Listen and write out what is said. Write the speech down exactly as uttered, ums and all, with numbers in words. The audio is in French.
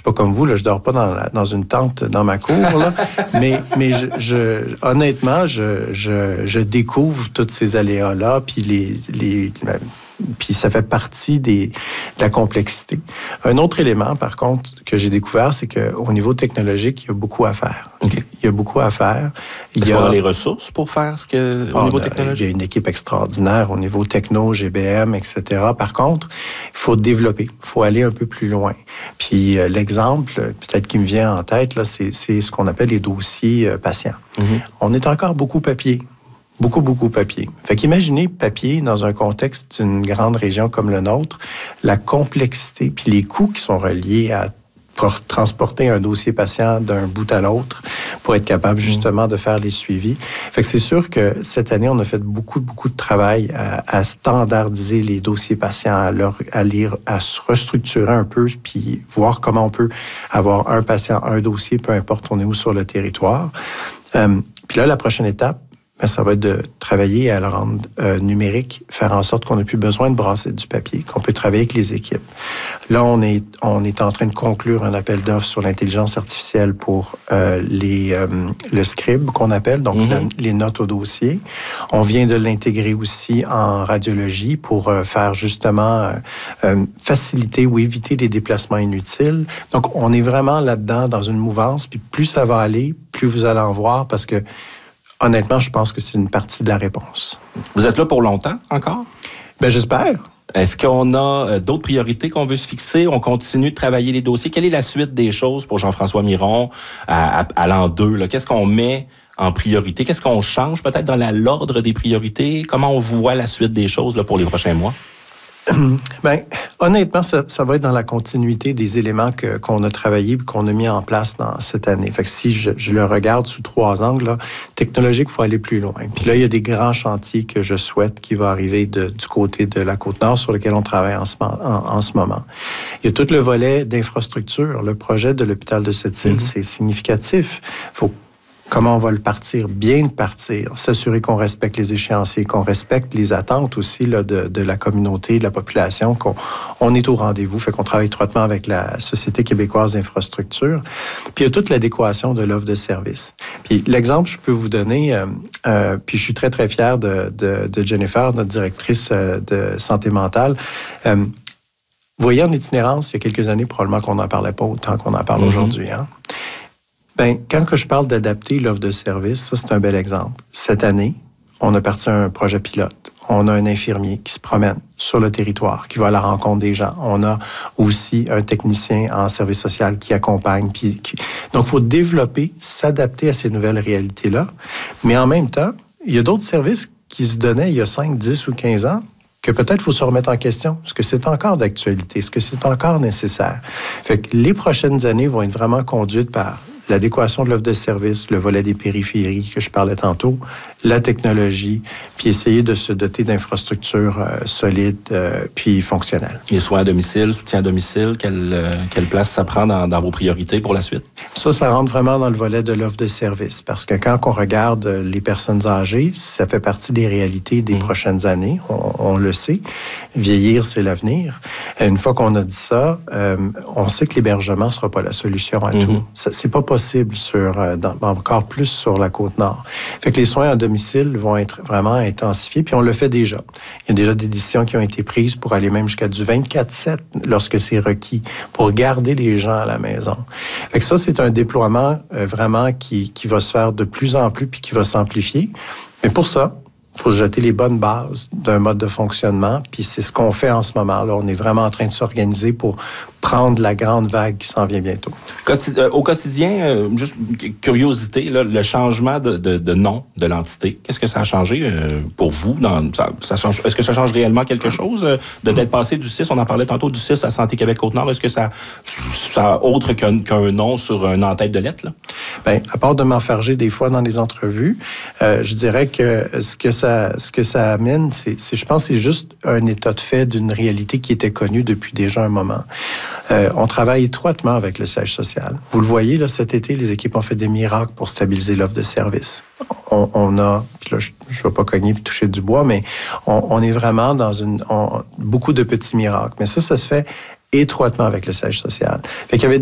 suis pas comme vous, là, je dors pas dans, la, dans une tente dans ma cour, là, mais, mais je, je, honnêtement, je, je, je découvre tous ces aléas-là, puis les, les, puis ça fait partie des, de la complexité. Un autre élément, par contre, que j'ai découvert, c'est qu'au niveau technologique, il y a beaucoup à faire. Okay. Il y a beaucoup à faire. Il Est-ce y a qu'on a les ressources pour faire ce que au oh, niveau là, technologique? Il y a une équipe extraordinaire au niveau techno, G B M, et cetera. Par contre, il faut développer, il faut aller un peu plus loin. Puis euh, l'exemple, peut-être qui me vient en tête, là, c'est, c'est ce qu'on appelle les dossiers euh, patients. Mm-hmm. On est encore beaucoup papier. Beaucoup, beaucoup papier. Fait qu'imaginez papier dans un contexte d'une grande région comme le nôtre, la complexité puis les coûts qui sont reliés à pour transporter un dossier patient d'un bout à l'autre pour être capable justement de faire les suivis. Fait que c'est sûr que cette année, on a fait beaucoup, beaucoup de travail à, à standardiser les dossiers patients, à, leur, à, lire, à se restructurer un peu, puis voir comment on peut avoir un patient, un dossier, peu importe on est où sur le territoire. Euh, puis là, la prochaine étape, ça va être de travailler à le rendre euh, numérique, faire en sorte qu'on n'a plus besoin de brasser du papier, qu'on peut travailler avec les équipes. Là, on est, on est en train de conclure un appel d'offres sur l'intelligence artificielle pour euh, les, euh, le scribe qu'on appelle, donc mm-hmm. la, les notes au dossier. On vient de l'intégrer aussi en radiologie pour euh, faire justement euh, euh, faciliter ou éviter les déplacements inutiles. Donc, on est vraiment là-dedans dans une mouvance, puis plus ça va aller, plus vous allez en voir, parce que honnêtement, je pense que c'est une partie de la réponse. Vous êtes là pour longtemps encore? Bien, j'espère. Est-ce qu'on a d'autres priorités qu'on veut se fixer? On continue de travailler les dossiers. Quelle est la suite des choses pour Jean-François Miron à, à, à l'an deux? Là? Qu'est-ce qu'on met en priorité? Qu'est-ce qu'on change peut-être dans la, l'ordre des priorités? Comment on voit la suite des choses là, pour les prochains mois? Bien, honnêtement, ça, ça va être dans la continuité des éléments que, qu'on a travaillés et qu'on a mis en place dans cette année. Fait que si je, je le regarde sous trois angles, là, technologique, il faut aller plus loin. Puis là, il y a des grands chantiers que je souhaite qui vont arriver de, du côté de la Côte-Nord sur lequel on travaille en ce, en, en ce moment. Il y a tout le volet d'infrastructure. Le projet de l'hôpital de Sept-Îles, mm-hmm. c'est significatif. Il faut comment on va le partir, bien le partir, s'assurer qu'on respecte les échéanciers, qu'on respecte les attentes aussi là, de, de la communauté, de la population, qu'on on est au rendez-vous, fait qu'on travaille étroitement avec la Société québécoise d'infrastructure. Puis il y a toute l'adéquation de l'offre de service. Puis l'exemple, je peux vous donner, euh, euh, puis je suis très, très fier de, de, de Jennifer, notre directrice euh, de santé mentale. Euh, vous voyez, en itinérance, il y a quelques années, probablement qu'on n'en parlait pas autant qu'on en parle mm-hmm. aujourd'hui, hein? Bien, quand que je parle d'adapter l'offre de service, ça, c'est un bel exemple. Cette année, on a parti un projet pilote. On a un infirmier qui se promène sur le territoire, qui va à la rencontre des gens. On a aussi un technicien en service social qui accompagne. Puis, qui... Donc, il faut développer, s'adapter à ces nouvelles réalités-là. Mais en même temps, il y a d'autres services qui se donnaient il y a cinq, dix ou quinze ans que peut-être il faut se remettre en question. Est-ce que c'est encore d'actualité? Est-ce que c'est encore nécessaire? Fait que les prochaines années vont être vraiment conduites par l'adéquation de l'offre de service, le volet des périphéries que je parlais tantôt, la technologie, puis essayer de se doter d'infrastructures euh, solides euh, puis fonctionnelles. Les soins à domicile, soutien à domicile, quelle, euh, quelle place ça prend dans, dans vos priorités pour la suite? Ça, ça rentre vraiment dans le volet de l'offre de service parce que quand on regarde les personnes âgées, ça fait partie des réalités des mmh. prochaines années. On, on le sait. Vieillir, c'est l'avenir. Une fois qu'on a dit ça, euh, on sait que l'hébergement ne sera pas la solution à mmh. tout. Ça, c'est pas possible sur, euh, dans, encore plus sur la Côte-Nord. Fait que les soins à domicile vont être vraiment intensifiés, puis on le fait déjà. Il y a déjà des décisions qui ont été prises pour aller même jusqu'à du vingt-quatre sept lorsque c'est requis, pour garder les gens à la maison. Fait que ça, c'est un déploiement euh, vraiment qui, qui va se faire de plus en plus, puis qui va s'amplifier. Mais pour ça, il faut se jeter les bonnes bases d'un mode de fonctionnement, puis c'est ce qu'on fait en ce moment. Là, on est vraiment en train de s'organiser pour prendre la grande vague qui s'en vient bientôt. Au quotidien, euh, juste curiosité, là, le changement de, de, de nom de l'entité, qu'est-ce que ça a changé euh, pour vous? Dans, ça, ça change, est-ce que ça change réellement quelque chose euh, de d'être passé du C I S? On en parlait tantôt du C I S à Santé Québec Côte-Nord. Est-ce que ça, ça a autre qu'un, qu'un nom sur un en-tête de lettres? Là? Bien, à part de m'enfarger des fois dans les entrevues, euh, je dirais que ce que ça, ce que ça amène, c'est, c'est, je pense que c'est juste un état de fait d'une réalité qui était connue depuis déjà un moment. Euh, on travaille étroitement avec le siège social. Vous le voyez, là, cet été, les équipes ont fait des miracles pour stabiliser l'offre de service. On, on a, puis là, je ne vais pas cogner et toucher du bois, mais on, on est vraiment dans une, on, beaucoup de petits miracles. Mais ça, ça se fait étroitement avec le siège social. Fait qu'il y avait